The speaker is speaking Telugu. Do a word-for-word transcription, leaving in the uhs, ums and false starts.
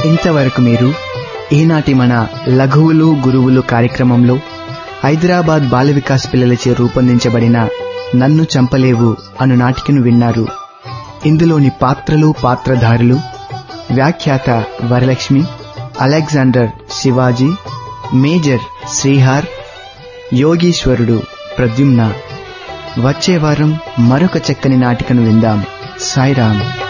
ఇంతవరకు మీరు ఈనాటి మన లఘువులు గురువులు కార్యక్రమంలో హైదరాబాద్ బాల వికాస్ పిల్లలచే రూపొందించబడిన నన్ను చంపలేవు అను నాటికను విన్నారు. ఇందులోని పాత్రలు పాత్రధారులు వ్యాఖ్యాత వరలక్ష్మి, అలెగ్జాండర్ శివాజీ, మేజర్ శ్రీహార్, యోగీశ్వరుడు ప్రద్యుమ్న. వచ్చే వారం మరొక చక్కని నాటికను విందాం. సాయిరాం.